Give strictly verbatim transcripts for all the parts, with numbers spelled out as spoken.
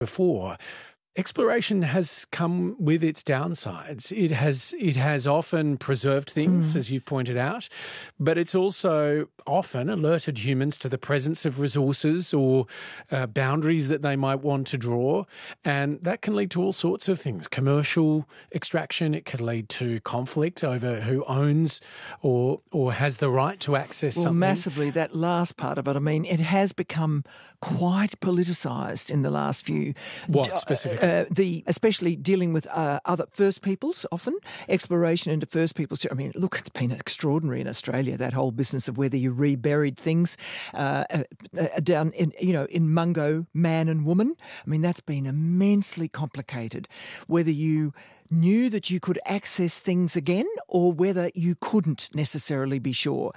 before, exploration has come with its downsides. It has it has often preserved things, mm. as you've pointed out, but it's also often alerted humans to the presence of resources or uh, boundaries that they might want to draw, and that can lead to all sorts of things. Commercial extraction, it can lead to conflict over who owns or or has the right to access well, something. Massively, that last part of it. I mean, it has become quite politicised in the last few... What specifically? Uh, the especially dealing with uh, other First Peoples, often exploration into First Peoples. I mean, look, it's been extraordinary in Australia, that whole business of whether you reburied things uh, uh, down in, you know, in Mungo, man and woman. I mean, that's been immensely complicated. Whether you knew that you could access things again or whether you couldn't necessarily be sure.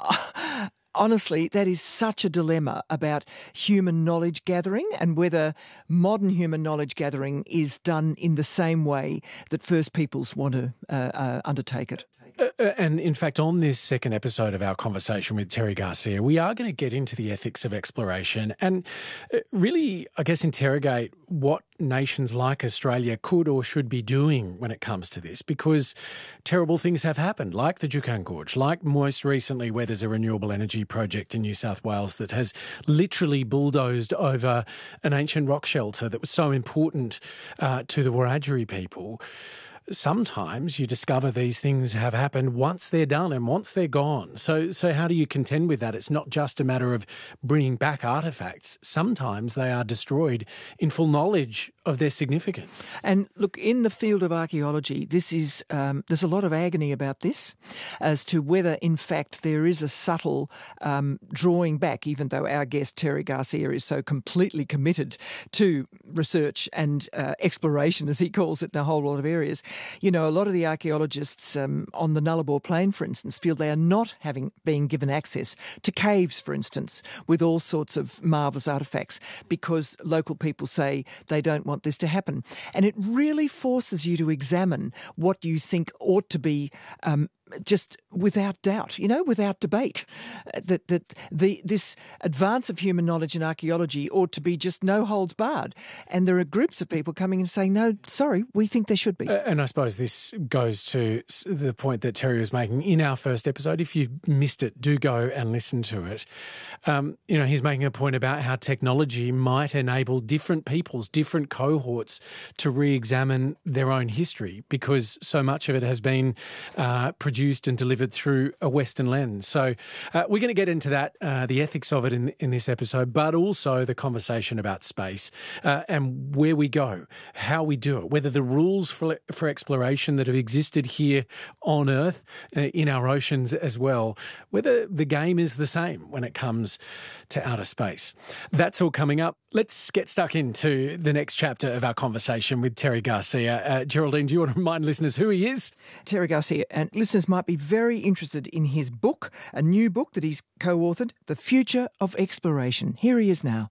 Honestly, that is such a dilemma about human knowledge gathering and whether modern human knowledge gathering is done in the same way that First Peoples want to uh, uh, undertake it. Uh, and in fact, on this second episode of our conversation with Terry Garcia, we are going to get into the ethics of exploration and really, I guess, interrogate what nations like Australia could or should be doing when it comes to this, because terrible things have happened, like the Juukan Gorge, like most recently where there's a renewable energy project in New South Wales that has literally bulldozed over an ancient rock shelter that was so important uh, to the Wiradjuri people. Sometimes you discover these things have happened once they're done and once they're gone. So so how do you contend with that? It's not just a matter of bringing back artefacts. Sometimes they are destroyed in full knowledge of their significance. And look, in the field of archaeology, this is um, there's a lot of agony about this as to whether, in fact, there is a subtle um, drawing back, even though our guest, Terry Garcia, is so completely committed to research and uh, exploration, as he calls it, in a whole lot of areas. You know, a lot of the archaeologists um, on the Nullarbor Plain, for instance, feel they are not having being given access to caves, for instance, with all sorts of marvellous artefacts because local people say they don't want this to happen. And it really forces you to examine what you think ought to be um, just without doubt, you know, without debate, that that the this advance of human knowledge in archaeology ought to be just no holds barred. And there are groups of people coming and saying, no, sorry, we think there should be. Uh, and I suppose this goes to the point that Terry was making in our first episode. If you've missed it, do go and listen to it. Um, you know, he's making a point about how technology might enable different peoples, different cohorts to re-examine their own history because so much of it has been uh, produced Produced and delivered through a Western lens. So uh, we're going to get into that, uh, the ethics of it in, in this episode, but also the conversation about space uh, and where we go, how we do it, whether the rules for, for exploration that have existed here on Earth, uh, in our oceans as well, whether the game is the same when it comes to outer space. That's all coming up. Let's get stuck into the next chapter of our conversation with Terry Garcia. Uh, Geraldine, do you want to remind listeners who he is? Terry Garcia, and listeners might be very interested in his book, a new book that he's co-authored, The Future of Exploration. Here he is now.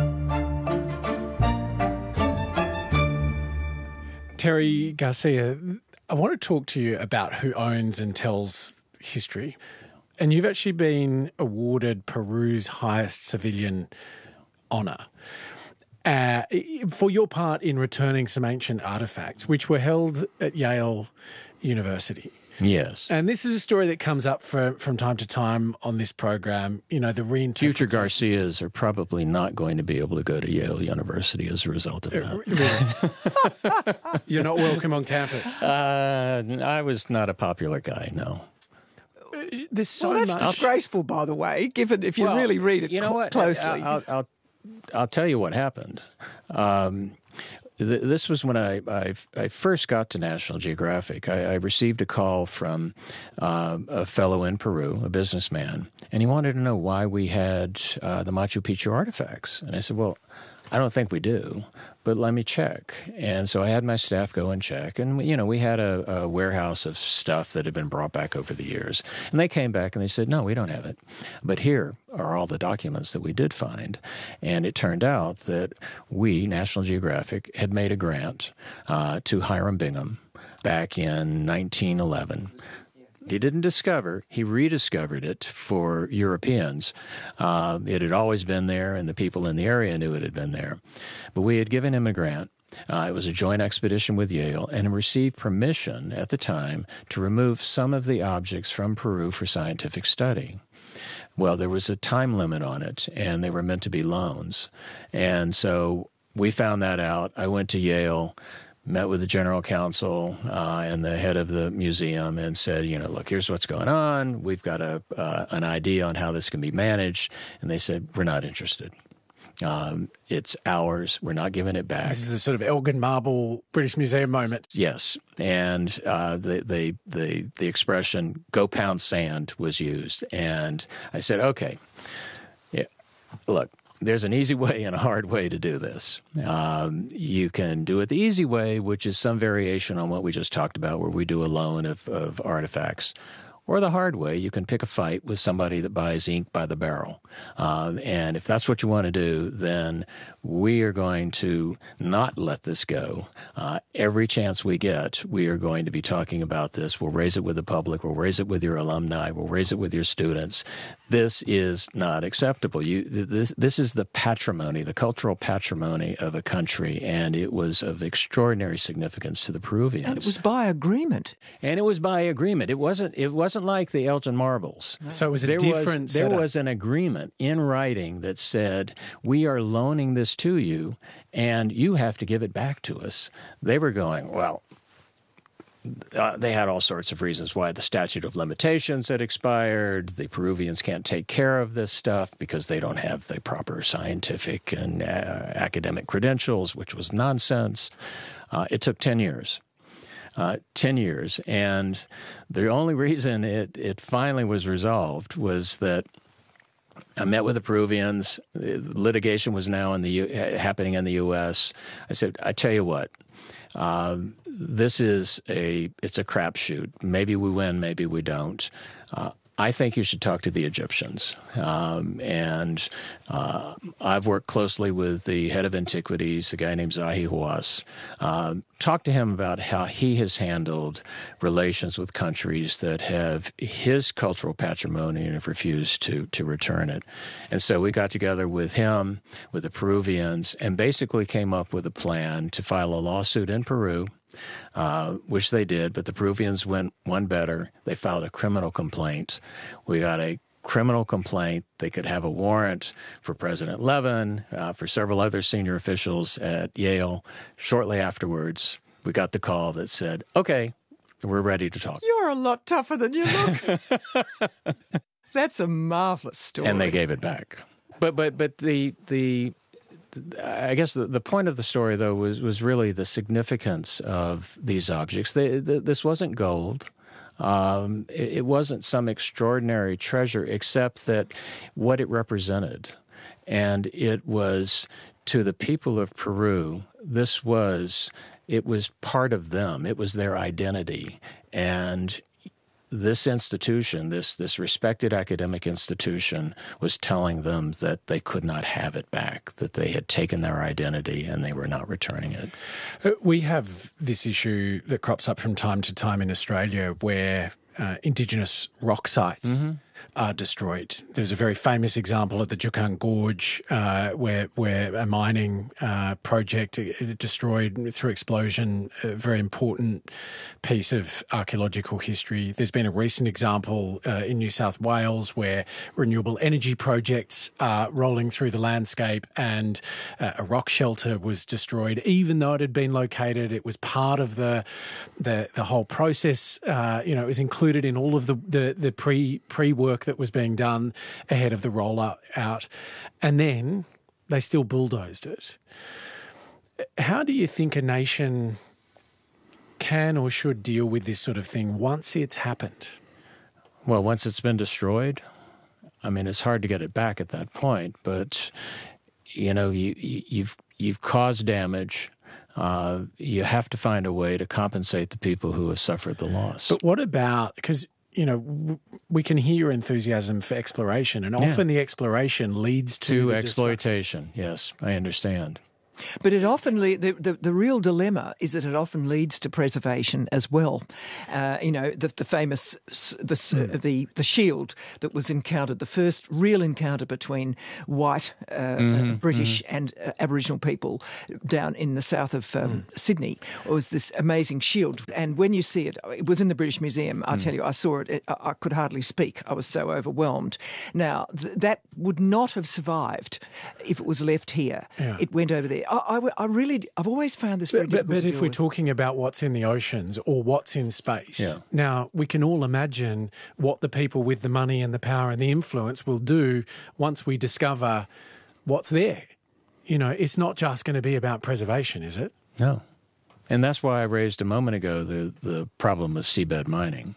Terry Garcia, I want to talk to you about who owns and tells history. And you've actually been awarded Peru's highest civilian honour uh, for your part in returning some ancient artefacts, which were held at Yale University. Yes. And this is a story that comes up for, from time to time on this program, you know, the reinterpretation. Future Garcias are probably not going to be able to go to Yale University as a result of that. Uh, You're not welcome on campus. Uh, I was not a popular guy, no. There's so well, that's much. disgraceful, by the way, given if you well, really read it you know co- what? closely. I'll, I'll, I'll tell you what happened. Um, th- this was when I, I, I first got to National Geographic. I, I received a call from uh, a fellow in Peru, a businessman, and he wanted to know why we had uh, the Machu Picchu artifacts. And I said, well, I don't think we do, but let me check. And so I had my staff go and check. And, you know, we had a, a warehouse of stuff that had been brought back over the years. And they came back and they said, no, we don't have it. But here are all the documents that we did find. And it turned out that we, National Geographic, had made a grant uh, to Hiram Bingham back in nineteen eleven. He didn't discover, he rediscovered it for Europeans. Uh, it had always been there, and the people in the area knew it had been there. But we had given him a grant. Uh, it was a joint expedition with Yale, and received permission at the time to remove some of the objects from Peru for scientific study. Well, there was a time limit on it, and they were meant to be loans. And so we found that out. I went to Yale, met with the general counsel uh, and the head of the museum and said, you know, look, here's what's going on. We've got a uh, an idea on how this can be managed. And they said, we're not interested. Um, it's ours. We're not giving it back. This is a sort of Elgin Marble British Museum moment. Yes. And uh, the, the, the, the expression, go pound sand, was used. And I said, okay, yeah, look, there's an easy way and a hard way to do this. Um, you can do it the easy way, which is some variation on what we just talked about, where we do a loan of, of artifacts. Or the hard way, you can pick a fight with somebody that buys ink by the barrel. Um, and if that's what you want to do, then we are going to not let this go. Uh, every chance we get, we are going to be talking about this. We'll raise it with the public. We'll raise it with your alumni. We'll raise it with your students. This is not acceptable. You, this, this is the patrimony, the cultural patrimony of a country, and it was of extraordinary significance to the Peruvians. And it was by agreement. And it was by agreement. It wasn't. It wasn't like the Elgin Marbles. So it was a there different was, There setup. was an agreement in writing that said, we are loaning this to you, and you have to give it back to us. They were going, well, uh, they had all sorts of reasons why the statute of limitations had expired. The Peruvians can't take care of this stuff because they don't have the proper scientific and uh, academic credentials, which was nonsense. Uh, it took ten years. Uh, ten years. And the only reason it, it finally was resolved was that I met with the Peruvians. Litigation was now in the U- happening in the U S. I said, I tell you what, um, this is a, it's a crapshoot. Maybe we win, maybe we don't. Uh, I think you should talk to the Egyptians. Um, and uh, I've worked closely with the head of antiquities, a guy named Zahi Hawass. Um, talk to him about how he has handled relations with countries that have his cultural patrimony and have refused to, to return it. And so we got together with him, with the Peruvians, and basically came up with a plan to file a lawsuit in Peru, Uh, which they did, but the Peruvians went one better. They filed a criminal complaint. We got a criminal complaint. They could have a warrant for President Levin, uh, for several other senior officials at Yale. Shortly afterwards, we got the call that said, okay, we're ready to talk. You're a lot tougher than you look. That's a marvelous story. And they gave it back. But but but the the I guess the, the point of the story, though, was, was really the significance of these objects. They, the, this wasn't gold. Um, it, it wasn't some extraordinary treasure, except that what it represented. And it was, to the people of Peru, this was, it was part of them. It was their identity. And this institution, this this respected academic institution, was telling them that they could not have it back, that they had taken their identity and they were not returning it. We have this issue that crops up from time to time in Australia where uh, Indigenous rock sites mm-hmm. are destroyed. There's a very famous example at the Juukan Gorge uh, where where a mining uh, project destroyed through explosion a very important piece of archaeological history. There's been a recent example uh, in New South Wales where renewable energy projects are rolling through the landscape and uh, a rock shelter was destroyed. Even though it had been located, it was part of the the, the whole process. Uh, you know, it was included in all of the, the, the pre, pre-work that was being done ahead of the rollout out. And then they still bulldozed it. How do you think a nation can or should deal with this sort of thing once it's happened? Well, once it's been destroyed, I mean, it's hard to get it back at that point. But, you know, you, you, you've you've caused damage. Uh, you have to find a way to compensate the people who have suffered the loss. But what about, because, you know, w- we can hear your enthusiasm for exploration, and often yeah. the exploration leads to, to exploitation. Yes, I understand. But it often le- the, the the real dilemma is that it often leads to preservation as well. Uh, you know, the, the famous the, mm. the the shield that was encountered, the first real encounter between white uh, mm-hmm. British mm-hmm. and uh, Aboriginal people down in the south of um, mm. Sydney, was this amazing shield. And when you see it, it was in the British Museum. I mm. tell you, I saw it. it I, I could hardly speak. I was so overwhelmed. Now th- that would not have survived if it was left here. Yeah. It went over there. I, I, I really, I've always found this very but, difficult but, but to if deal we're with. talking about what's in the oceans or what's in space, yeah. now we can all imagine what the people with the money and the power and the influence will do once we discover what's there. You know, it's not just going to be about preservation, is it? No. And that's why I raised a moment ago the, the problem of seabed mining,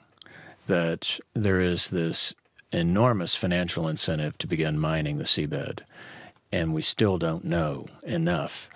that there is this enormous financial incentive to begin mining the seabed. And we still don't know enough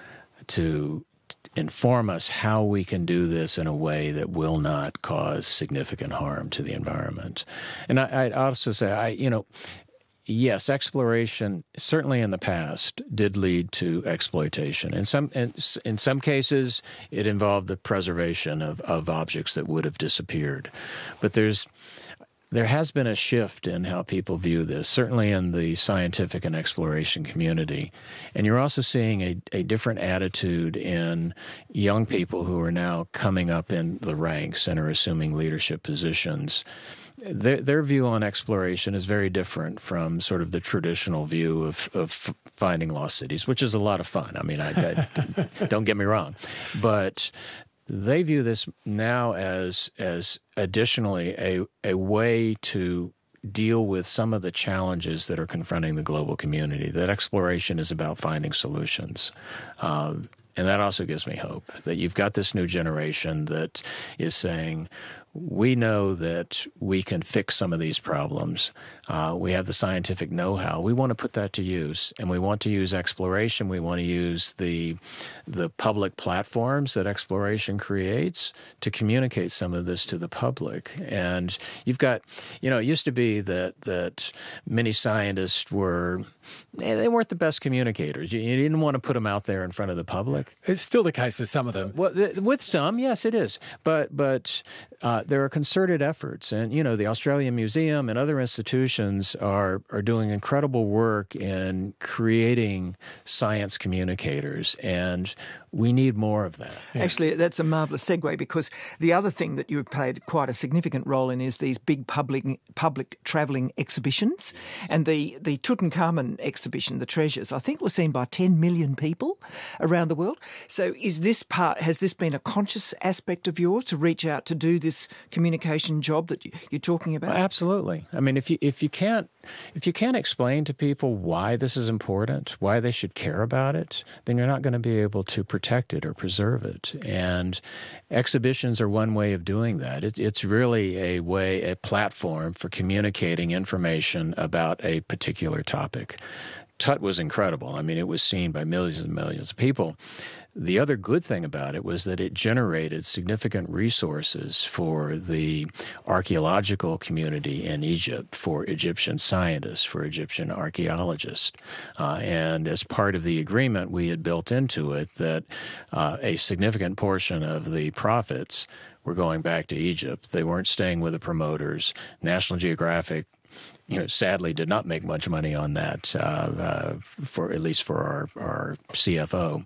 to inform us how we can do this in a way that will not cause significant harm to the environment. And I, I'd also say, I, you know, yes, exploration certainly in the past did lead to exploitation. In some in, in some cases, it involved the preservation of, of objects that would have disappeared. But there's There has been a shift in how people view this, certainly in the scientific and exploration community. And you're also seeing a, a different attitude in young people who are now coming up in the ranks and are assuming leadership positions. Their, their view on exploration is very different from sort of the traditional view of, of finding lost cities, which is a lot of fun. I mean, I, I, don't get me wrong. But they view this now as as additionally a a way to deal with some of the challenges that are confronting the global community. That exploration is about finding solutions. Um, and that also gives me hope that you've got this new generation that is saying, we know that we can fix some of these problems. Uh, we have the scientific know-how. We want to put that to use, and we want to use exploration. We want to use the the public platforms that exploration creates to communicate some of this to the public. And you've got, you know, it used to be that that many scientists were, they weren't the best communicators. You, you didn't want to put them out there in front of the public. It's still the case with some of them. Well, with some, yes, it is. But but uh, there are concerted efforts, and you know, the Australian Museum and other institutions are are doing incredible work in creating science communicators, and we need more of that. Yeah. Actually, that's a marvellous segue, because the other thing that you've played quite a significant role in is these big public public travelling exhibitions. And the, the Tutankhamun exhibition, The Treasures, I think was seen by ten million people around the world. So is this part, has this been a conscious aspect of yours to reach out to do this communication job that you're talking about? Well, absolutely. I mean, if you if you can't if you can't explain to people why this is important, why they should care about it, then you're not going to be able to protect it or preserve it. And exhibitions are one way of doing that. It, it's really a way, a platform for communicating information about a particular topic. Tut was incredible. I mean, it was seen by millions and millions of people. The other good thing about it was that it generated significant resources for the archaeological community in Egypt, for Egyptian scientists, for Egyptian archaeologists. Uh, and as part of the agreement, we had built into it that uh, a significant portion of the profits were going back to Egypt. They weren't staying with the promoters. National Geographic, you know, sadly did not make much money on that, uh, uh, for at least for our, our C F O.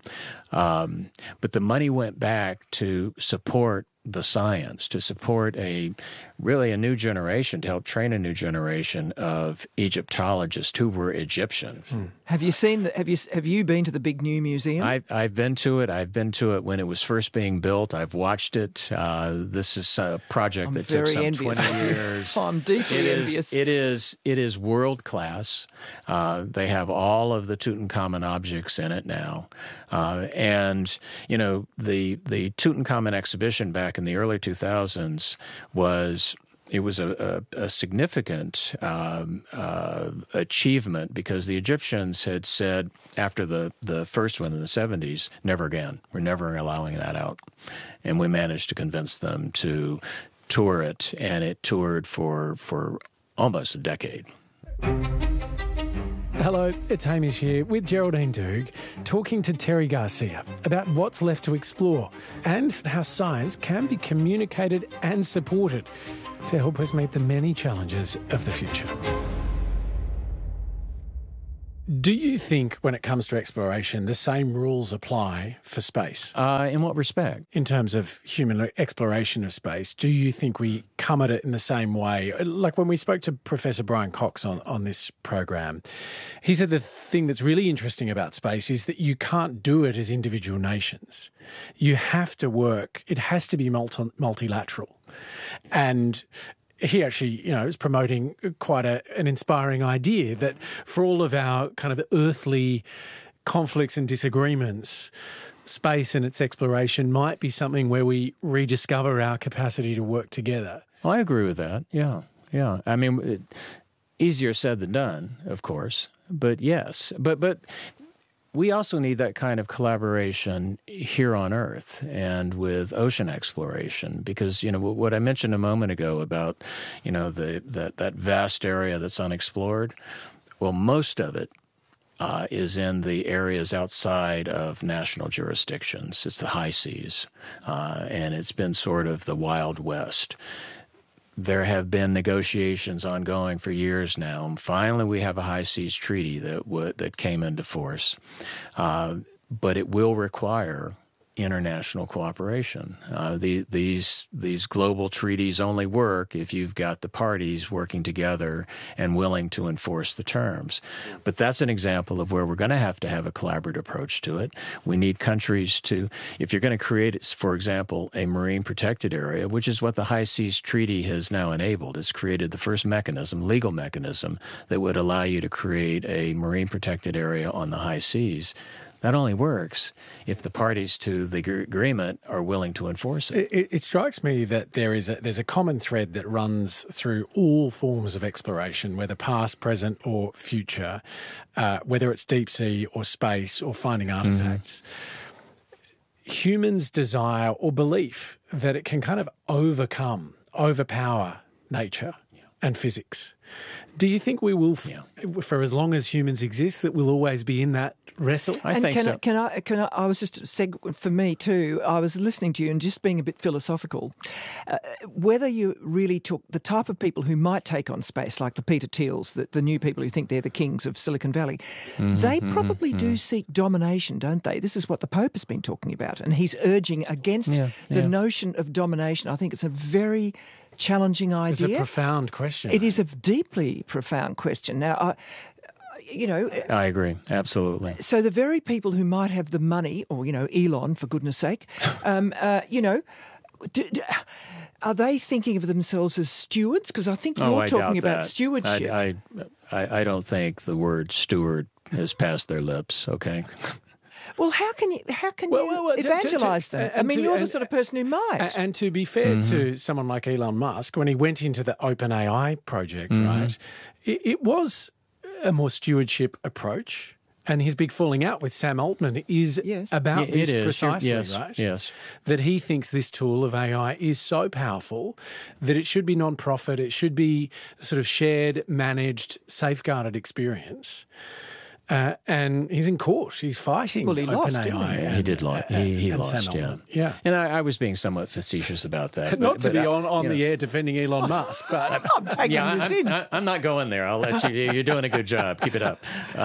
Um, but the money went back to support the science, to support a really a new generation, to help train a new generation of Egyptologists who were Egyptian. Hmm. Have you seen? The, have you have you been to the big new museum? I've I've been to it. I've been to it when it was first being built. I've watched it. Uh, this is a project I'm that took some envious. twenty years. oh, I'm deeply it is, envious. It is it is world class. Uh, they have all of the Tutankhamun objects in it now, uh, and you know the the Tutankhamun exhibition back in the early two thousands was. It was a, a, a significant um, uh, achievement because the Egyptians had said after the, the first one in the seventies, never again. We're never allowing that out. And we managed to convince them to tour it, and it toured for, for almost a decade. Hello, it's Hamish here with Geraldine Doog, talking to Terry Garcia about what's left to explore and how science can be communicated and supported to help us meet the many challenges of the future. Do you think when it comes to exploration, the same rules apply for space? Uh, in what respect? In terms of human exploration of space, do you think we come at it in the same way? Like when we spoke to Professor Brian Cox on, on this program, he said the thing that's really interesting about space is that you can't do it as individual nations. You have to work, it has to be multi- multilateral. And he actually, you know, is promoting quite a, an inspiring idea that for all of our kind of earthly conflicts and disagreements, space and its exploration might be something where we rediscover our capacity to work together. Well, I agree with that. Yeah, yeah. I mean, it, easier said than done, of course. But yes, but but we also need that kind of collaboration here on Earth and with ocean exploration, because, you know, what I mentioned a moment ago about, you know, the that, that vast area that's unexplored, well, most of it uh, is in the areas outside of national jurisdictions. It's the high seas, uh, and it's been sort of the Wild West. There have been negotiations ongoing for years now, and finally we have a high seas treaty that w- that came into force. Uh, but it will require international cooperation. Uh, the, these these global treaties only work if you've got the parties working together and willing to enforce the terms. But that's an example of where we're going to have to have a collaborative approach to it. We need countries to, if you're going to create, for example, a marine protected area, which is what the High Seas Treaty has now enabled. It's created the first mechanism, legal mechanism, that would allow you to create a marine protected area on the high seas. That only works if the parties to the agreement are willing to enforce it. It, it strikes me that there is a, there's a common thread that runs through all forms of exploration, whether past, present, or future, uh, whether it's deep sea or space or finding artifacts. Mm-hmm. Humans' desire or belief that it can kind of overcome, overpower nature and physics. Do you think we will, yeah. for as long as humans exist, that we'll always be in that wrestle? I and think can so. I, can I? Can I? I was just seg- for me too. I was listening to you and just being a bit philosophical. Uh, whether you really took the type of people who might take on space, like the Peter Thiels, the, the new people who think they're the kings of Silicon Valley, mm-hmm, they probably mm-hmm. do seek domination, don't they? This is what the Pope has been talking about, and he's urging against yeah, the yeah. notion of domination. I think it's a very challenging idea. It's a profound question. It is a deeply profound question. Now, I, you know... I agree, absolutely. So the very people who might have the money, or, you know, Elon, for goodness sake, um, uh, you know... Do, do, are they thinking of themselves as stewards? Because I think you're oh, I talking about that. stewardship. I, I, I don't think the word steward has passed their lips, okay? Well, how can you how can well, you well, well, evangelise to, to, them? to, I mean, to, you're and, the sort of person who might. And, and to be fair mm-hmm. to someone like Elon Musk, when he went into the OpenAI project, mm-hmm. right, it, it was a more stewardship approach. And his big falling out with Sam Altman is yes. about it, this it is. precisely, yes. right? Yes. That he thinks this tool of A I is so powerful that it should be non-profit, it should be a sort of shared, managed, safeguarded experience. Uh, and he's in court. He's fighting well, he lost, OpenAI. didn't he? And, he did lose. He, he lost, yeah. yeah. And I, I was being somewhat facetious about that. Not but, to but be I, on, on you the know. air defending Elon Musk, but I'm taking yeah, this I'm, in. I, I'm not going there. I'll let you. You're doing a good job. Keep it up.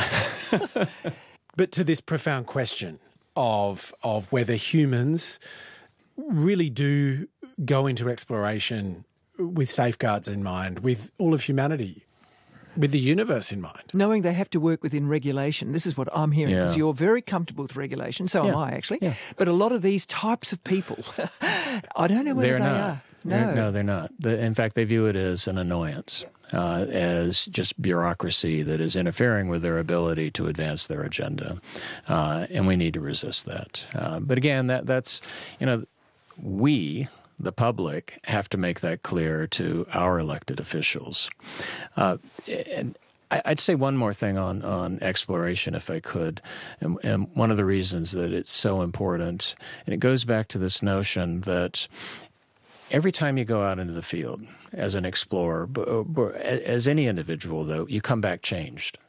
Uh, but to this profound question of of whether humans really do go into exploration with safeguards in mind, with all of humanity, with the universe in mind. Knowing they have to work within regulation. This is what I'm hearing, because yeah. you're very comfortable with regulation. So yeah. am I, actually. Yeah. But a lot of these types of people, I don't know whether they're they not. are. No. They're, no, they're not. The, in fact, they view it as an annoyance, uh, as just bureaucracy that is interfering with their ability to advance their agenda. Uh, and we need to resist that. Uh, but again, that that's, you know, we... the public have to make that clear to our elected officials. Uh, and I'd say one more thing on, on exploration, if I could. And, and one of the reasons that it's so important, and it goes back to this notion that every time you go out into the field as an explorer, as any individual, though, you come back changed.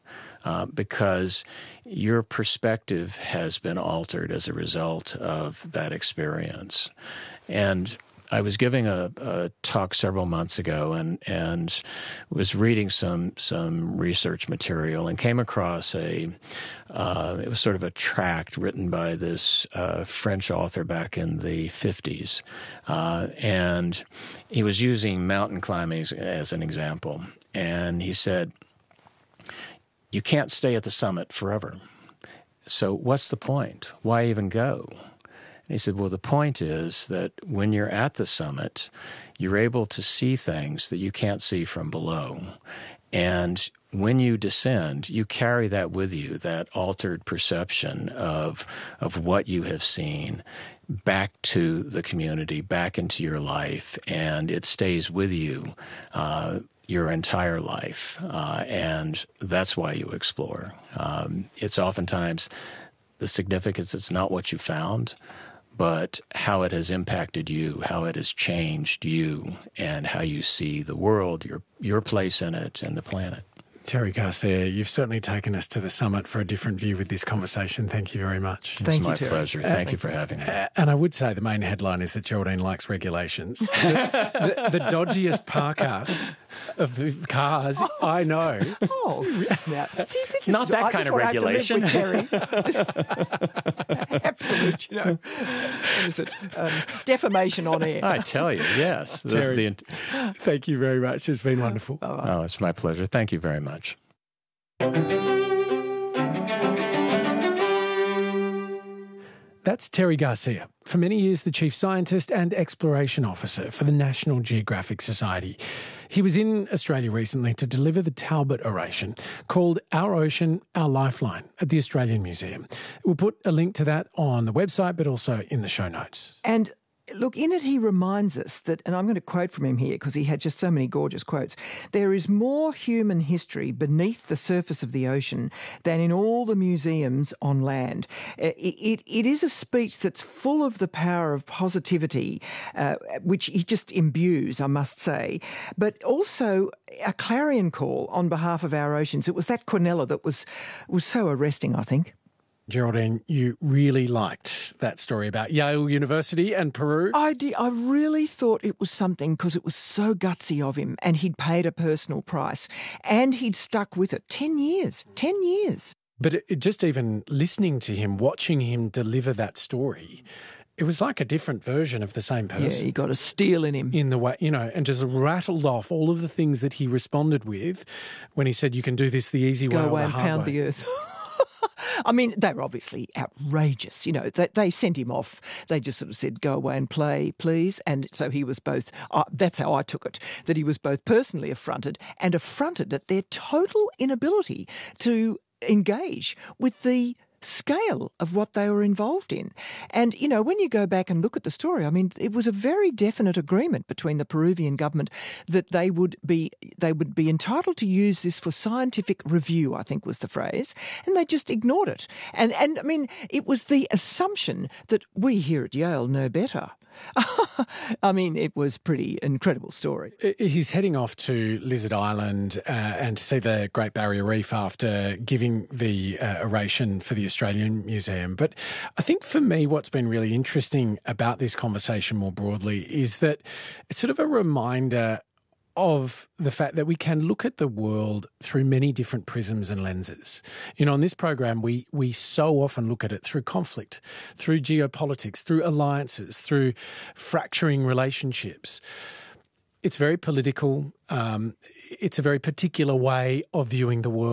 uh, because your perspective has been altered as a result of that experience. And I was giving a, a talk several months ago and, and was reading some some research material and came across a, uh, it was sort of a tract written by this uh, French author back in the fifties. Uh, and he was using mountain climbing as, as an example. And he said, you can't stay at the summit forever. So what's the point? Why even go? And he said, well, the point is that when you're at the summit, you're able to see things that you can't see from below. And when you descend, you carry that with you, that altered perception of, of what you have seen back to the community, back into your life, and it stays with you uh, your entire life. Uh, and that's why you explore. Um, it's oftentimes the significance, it's not what you found, but how it has impacted you, how it has changed you, and how you see the world, your your place in it, and the planet. Terry Garcia, you've certainly taken us to the summit for a different view with this conversation. Thank you very much. Thank it's my you, Terry. pleasure. Uh, Thank thank you for having me. Uh, and I would say the main headline is that Geraldine likes regulations. the, the, the dodgiest parker of cars I know. Oh, snap. See, this Not is, that I kind just of want to regulation. have to live with Terry. Absolute, you know. What is it? Um, defamation on air. I tell you, yes. The- Terry. the- Thank you very much. It's been wonderful. oh, it's my pleasure. Thank you very much. That's Terry Garcia, for many years the Chief Scientist and Exploration Officer for the National Geographic Society. He was in Australia recently to deliver the Talbot oration called Our Ocean, Our Lifeline at the Australian Museum. We'll put a link to that on the website, but also in the show notes. And look, in it he reminds us that, and I'm going to quote from him here because he had just so many gorgeous quotes, there is more human history beneath the surface of the ocean than in all the museums on land. It, it, it is a speech that's full of the power of positivity, uh, which he just imbues, I must say, but also a clarion call on behalf of our oceans. It was that Quinella that was was so arresting, I think. Geraldine, you really liked that story about Yale University and Peru. I did, I really thought it was something because it was so gutsy of him and he'd paid a personal price and he'd stuck with it. Ten years. Ten years. But it, it just even listening to him, watching him deliver that story, it was like a different version of the same person. Yeah, he got a steel in him. In the way, you know, and just rattled off all of the things that he responded with when he said, you can do this the easy way Go or away the and hard pound way. the earth. I mean, they were obviously outrageous. You know, they, they sent him off. They just sort of said, go away and play, please. And so he was both, uh, that's how I took it, that he was both personally affronted and affronted at their total inability to engage with the scale of what they were involved in. And, you know, when you go back and look at the story, I mean, it was a very definite agreement between the Peruvian government that they would be they would be entitled to use this for scientific review, I think was the phrase, and they just ignored it. And, and I mean, it was the assumption that we here at Yale know better. I mean, it was a pretty incredible story. He's heading off to Lizard Island uh, and to see the Great Barrier Reef after giving the uh, oration for the Australian Museum. But I think for me, what's been really interesting about this conversation more broadly is that it's sort of a reminder of the fact that we can look at the world through many different prisms and lenses. You know, on this program, we we so often look at it through conflict, through geopolitics, through alliances, through fracturing relationships. It's very political. Um, it's a very particular way of viewing the world.